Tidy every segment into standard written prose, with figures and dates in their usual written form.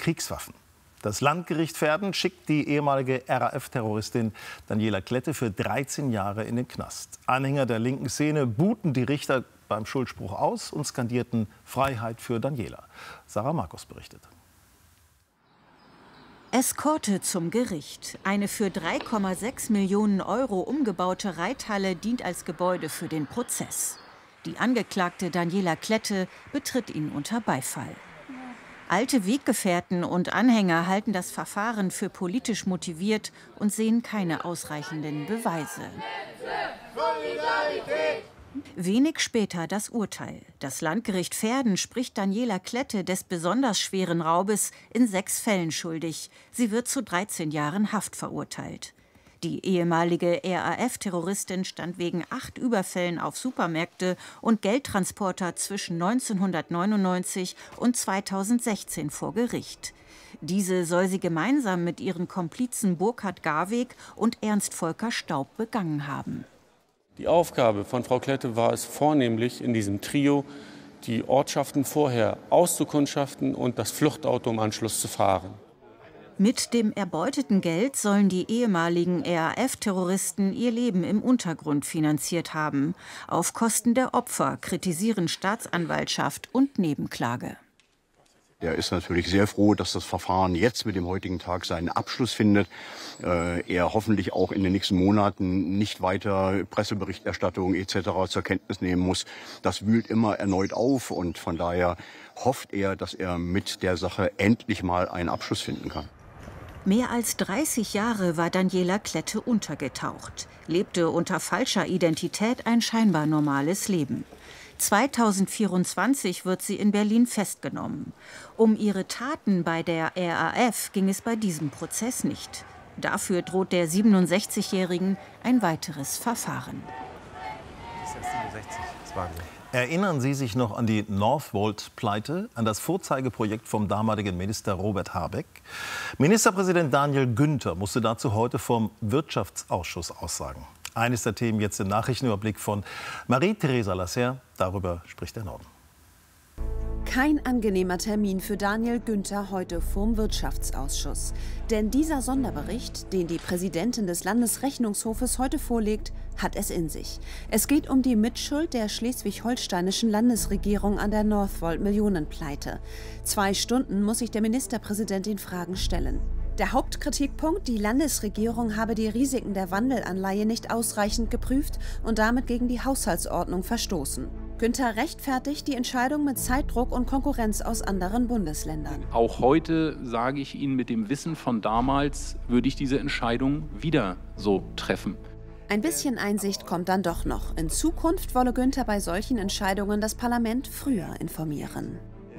Kriegswaffen. Das Landgericht Verden schickt die ehemalige RAF-Terroristin Daniela Klette für 13 Jahre in den Knast. Anhänger der linken Szene buhten die Richter beim Schuldspruch aus und skandierten Freiheit für Daniela. Sarah Markus berichtet. Eskorte zum Gericht. Eine für 3,6 Millionen Euro umgebaute Reithalle dient als Gebäude für den Prozess. Die Angeklagte Daniela Klette betritt ihn unter Beifall. Alte Weggefährten und Anhänger halten das Verfahren für politisch motiviert und sehen keine ausreichenden Beweise. Wenig später das Urteil. Das Landgericht Verden spricht Daniela Klette des besonders schweren Raubes in 6 Fällen schuldig. Sie wird zu 13 Jahren Haft verurteilt. Die ehemalige RAF-Terroristin stand wegen 8 Überfällen auf Supermärkte und Geldtransporter zwischen 1999 und 2016 vor Gericht. Diese soll sie gemeinsam mit ihren Komplizen Burkhard Garweg und Ernst Volker Staub begangen haben. Die Aufgabe von Frau Klette war es vornehmlich in diesem Trio, die Ortschaften vorher auszukundschaften und das Fluchtauto im Anschluss zu fahren. Mit dem erbeuteten Geld sollen die ehemaligen RAF-Terroristen ihr Leben im Untergrund finanziert haben. Auf Kosten der Opfer kritisieren Staatsanwaltschaft und Nebenklage. Er ist natürlich sehr froh, dass das Verfahren jetzt mit dem heutigen Tag seinen Abschluss findet. Er hoffentlich auch in den nächsten Monaten nicht weiter Presseberichterstattung etc. zur Kenntnis nehmen muss. Das wühlt immer erneut auf und von daher hofft er, dass er mit der Sache endlich mal einen Abschluss finden kann. Mehr als 30 Jahre war Daniela Klette untergetaucht, lebte unter falscher Identität ein scheinbar normales Leben. 2024 wird sie in Berlin festgenommen. Um ihre Taten bei der RAF ging es bei diesem Prozess nicht. Dafür droht der 67-Jährigen ein weiteres Verfahren. Erinnern Sie sich noch an die Northvolt-Pleite, an das Vorzeigeprojekt vom damaligen Minister Robert Habeck? Ministerpräsident Daniel Günther musste dazu heute vom Wirtschaftsausschuss aussagen. Eines der Themen jetzt im Nachrichtenüberblick von Marie-Theresa Lasserre. Darüber spricht der Norden. Kein angenehmer Termin für Daniel Günther heute vorm Wirtschaftsausschuss. Denn dieser Sonderbericht, den die Präsidentin des Landesrechnungshofes heute vorlegt, hat es in sich. Es geht um die Mitschuld der schleswig-holsteinischen Landesregierung an der Northvolt-Millionenpleite. 2 Stunden muss sich der Ministerpräsident den Fragen stellen. Der Hauptkritikpunkt, die Landesregierung habe die Risiken der Wandelanleihe nicht ausreichend geprüft und damit gegen die Haushaltsordnung verstoßen. Günther rechtfertigt die Entscheidung mit Zeitdruck und Konkurrenz aus anderen Bundesländern. Auch heute sage ich Ihnen, mit dem Wissen von damals würde ich diese Entscheidung wieder so treffen. Ein bisschen Einsicht kommt dann doch noch. In Zukunft wolle Günther bei solchen Entscheidungen das Parlament früher informieren.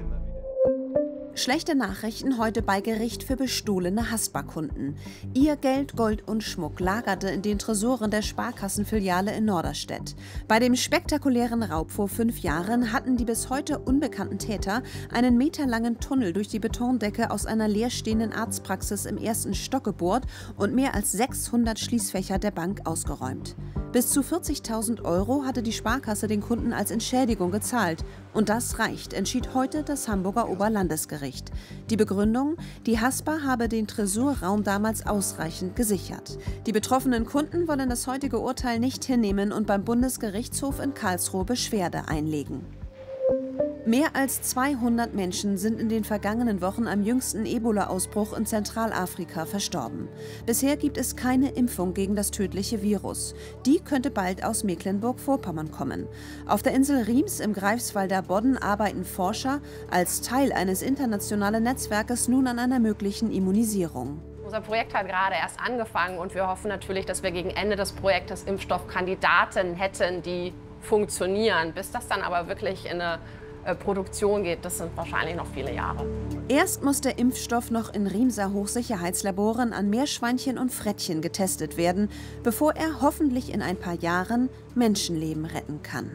Schlechte Nachrichten heute bei Gericht für bestohlene Haspa-Kunden. Ihr Geld, Gold und Schmuck lagerte in den Tresoren der Sparkassenfiliale in Norderstedt. Bei dem spektakulären Raub vor 5 Jahren hatten die bis heute unbekannten Täter einen meterlangen Tunnel durch die Betondecke aus einer leerstehenden Arztpraxis im 1. Stock gebohrt und mehr als 600 Schließfächer der Bank ausgeräumt. Bis zu 40.000 € hatte die Sparkasse den Kunden als Entschädigung gezahlt. Und das reicht, entschied heute das Hamburger Oberlandesgericht. Die Begründung: Die Haspa habe den Tresorraum damals ausreichend gesichert. Die betroffenen Kunden wollen das heutige Urteil nicht hinnehmen und beim Bundesgerichtshof in Karlsruhe Beschwerde einlegen. Mehr als 200 Menschen sind in den vergangenen Wochen am jüngsten Ebola-Ausbruch in Zentralafrika verstorben. Bisher gibt es keine Impfung gegen das tödliche Virus. Die könnte bald aus Mecklenburg-Vorpommern kommen. Auf der Insel Riems im Greifswalder Bodden arbeiten Forscher als Teil eines internationalen Netzwerkes nun an einer möglichen Immunisierung. Unser Projekt hat gerade erst angefangen und wir hoffen natürlich, dass wir gegen Ende des Projektes Impfstoffkandidaten hätten, die funktionieren. Bis das dann aber wirklich in eine Produktion geht, das sind wahrscheinlich noch viele Jahre. Erst muss der Impfstoff noch in Riemser Hochsicherheitslaboren an Meerschweinchen und Frettchen getestet werden, bevor er hoffentlich in ein paar Jahren Menschenleben retten kann.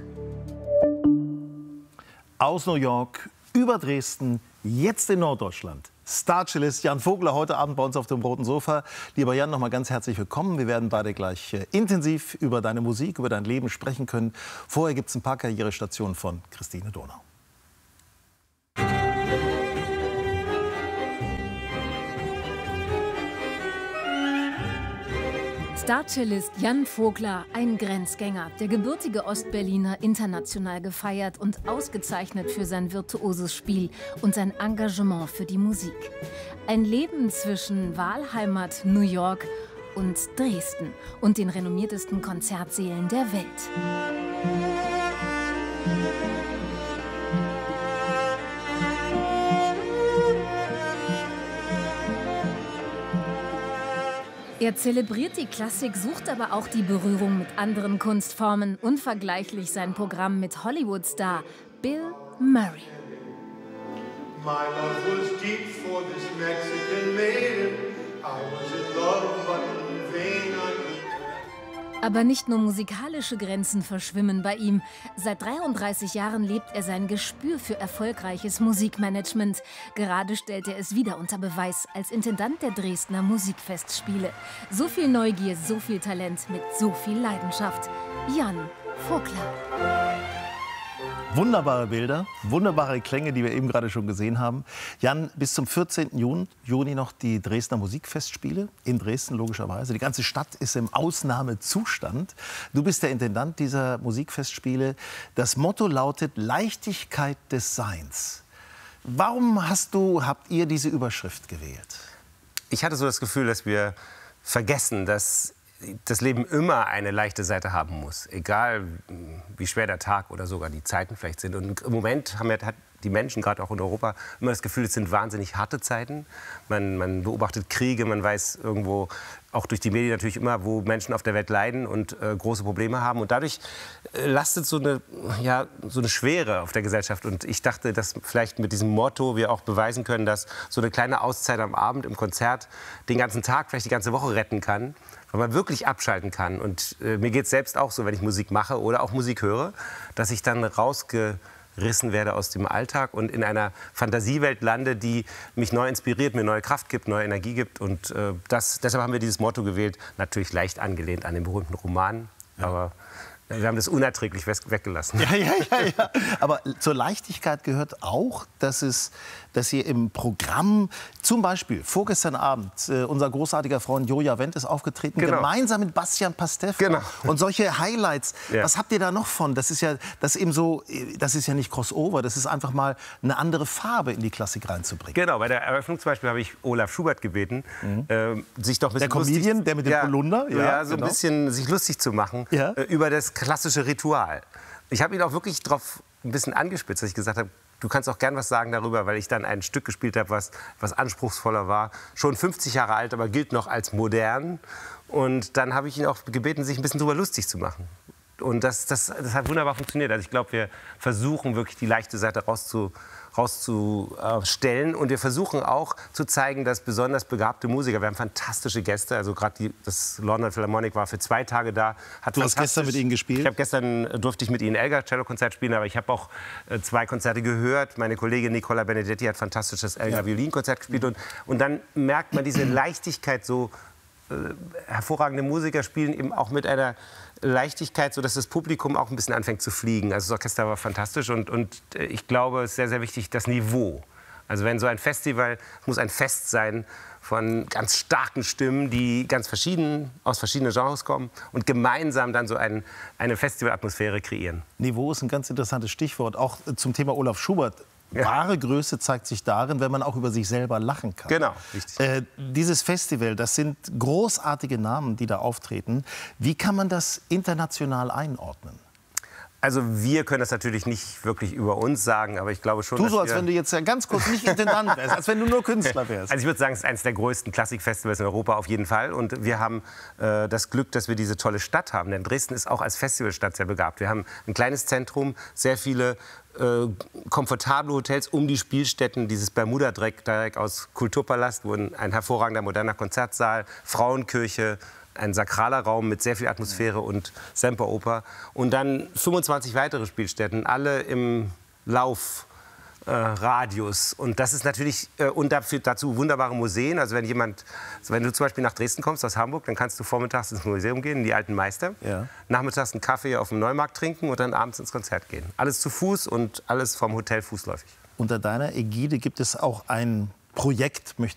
Aus New York über Dresden, jetzt in Norddeutschland. Star-Cellist Jan Vogler heute Abend bei uns auf dem roten Sofa. Lieber Jan, noch mal ganz herzlich willkommen. Wir werden beide gleich intensiv über deine Musik, über dein Leben sprechen können. Vorher gibt es ein paar Karrierestationen von Christine Donau. Star-Cellist Jan Vogler, ein Grenzgänger, der gebürtige Ostberliner, international gefeiert und ausgezeichnet für sein virtuoses Spiel und sein Engagement für die Musik. Ein Leben zwischen Wahlheimat New York und Dresden und den renommiertesten Konzertsälen der Welt. Er zelebriert die Klassik, sucht aber auch die Berührung mit anderen Kunstformen. Unvergleichlich sein Programm mit Hollywood-Star Bill Murray. My love was deep for this Mexican maiden. I was in love, but in vain Aber nicht nur musikalische Grenzen verschwimmen bei ihm. Seit 33 Jahren lebt er sein Gespür für erfolgreiches Musikmanagement. Gerade stellt er es wieder unter Beweis als Intendant der Dresdner Musikfestspiele. So viel Neugier, so viel Talent mit so viel Leidenschaft. Jan Vogler. Wunderbare Bilder, wunderbare Klänge, die wir eben gerade schon gesehen haben. Jan, bis zum 14. Juni noch die Dresdner Musikfestspiele in Dresden, logischerweise. Die ganze Stadt ist im Ausnahmezustand. Du bist der Intendant dieser Musikfestspiele. Das Motto lautet Leichtigkeit des Seins. Warum habt ihr diese Überschrift gewählt? Ich hatte so das Gefühl, dass wir vergessen, dass das Leben immer eine leichte Seite haben muss, egal wie schwer der Tag oder sogar die Zeiten vielleicht sind. Und im Moment hat die Menschen, gerade auch in Europa, immer das Gefühl, es sind wahnsinnig harte Zeiten. Man beobachtet Kriege, man weiß irgendwo, auch durch die Medien natürlich immer, wo Menschen auf der Welt leiden und große Probleme haben. Und dadurch lastet so eine Schwere auf der Gesellschaft. Und ich dachte, dass vielleicht mit diesem Motto wir auch beweisen können, dass so eine kleine Auszeit am Abend im Konzert den ganzen Tag, vielleicht die ganze Woche retten kann, weil man wirklich abschalten kann. Und mir geht es selbst auch so, wenn ich Musik mache oder auch Musik höre, dass ich dann rausgerissen werde aus dem Alltag und in einer Fantasiewelt lande, die mich neu inspiriert, mir neue Kraft gibt, neue Energie gibt. Und deshalb haben wir dieses Motto gewählt, natürlich leicht angelehnt an den berühmten Roman. Ja. Aber wir haben das unerträglich weggelassen. Ja. Aber zur Leichtigkeit gehört auch, dass ihr im Programm, zum Beispiel vorgestern Abend, unser großartiger Freund Joja Wendt ist aufgetreten, genau, gemeinsam mit Bastian Pastewka. Genau. Und solche Highlights, ja. Was habt ihr da noch von? Das ist ja nicht Crossover, das ist einfach mal eine andere Farbe in die Klassik reinzubringen. Genau, bei der Eröffnung zum Beispiel habe ich Olaf Schubert gebeten, sich doch ein bisschen der Comedian, der mit dem Polunder? Ja, so genau. Ein bisschen sich lustig zu machen, ja, über das klassische Ritual. Ich habe ihn auch wirklich darauf ein bisschen angespitzt, dass ich gesagt habe, du kannst auch gern was sagen darüber, weil ich dann ein Stück gespielt habe, was anspruchsvoller war. Schon 50 Jahre alt, aber gilt noch als modern. Und dann habe ich ihn auch gebeten, sich ein bisschen darüber lustig zu machen. Und das hat wunderbar funktioniert. Also ich glaube, wir versuchen wirklich die leichte Seite rauszustellen. Und wir versuchen auch zu zeigen, dass besonders begabte Musiker, wir haben fantastische Gäste, also gerade das London Philharmonic war für 2 Tage da. Du hast gestern mit ihnen gespielt? Durfte ich mit ihnen Elgar Cello-Konzert spielen, aber ich habe auch 2 Konzerte gehört. Meine Kollegin Nicola Benedetti hat fantastisches Elgar Violinkonzert gespielt. Und dann merkt man diese Leichtigkeit, so hervorragende Musiker spielen eben auch mit einer Leichtigkeit, sodass das Publikum auch ein bisschen anfängt zu fliegen. Also das Orchester war fantastisch und ich glaube, es ist sehr, sehr wichtig, das Niveau. Also wenn so ein Festival, muss ein Fest sein von ganz starken Stimmen, die aus verschiedenen Genres kommen und gemeinsam dann so eine Festivalatmosphäre kreieren. Niveau ist ein ganz interessantes Stichwort, auch zum Thema Olaf Schubert. Ja. Wahre Größe zeigt sich darin, wenn man auch über sich selber lachen kann. Genau, richtig. Dieses Festival, das sind großartige Namen, die da auftreten. Wie kann man das international einordnen? Also wir können das natürlich nicht wirklich über uns sagen, aber ich glaube schon, Du so, als wenn du jetzt ja ganz kurz nicht Intendant wärst, als wenn du nur Künstler wärst. Also ich würde sagen, es ist eines der größten Klassikfestivals in Europa auf jeden Fall. Und wir haben das Glück, dass wir diese tolle Stadt haben. Denn Dresden ist auch als Festivalstadt sehr begabt. Wir haben ein kleines Zentrum, sehr viele komfortable Hotels um die Spielstätten, dieses Bermuda-Dreieck aus Kulturpalast, wo ein hervorragender moderner Konzertsaal, Frauenkirche, ein sakraler Raum mit sehr viel Atmosphäre und Semperoper. Und dann 25 weitere Spielstätten, alle im Laufradius. Und das ist natürlich, und dazu wunderbare Museen. Also wenn du zum Beispiel nach Dresden kommst aus Hamburg, dann kannst du vormittags ins Museum gehen, in die Alten Meister. Ja. Nachmittags einen Kaffee auf dem Neumarkt trinken und dann abends ins Konzert gehen. Alles zu Fuß und alles vom Hotel fußläufig. Unter deiner Ägide gibt es auch ein Projekt, möchte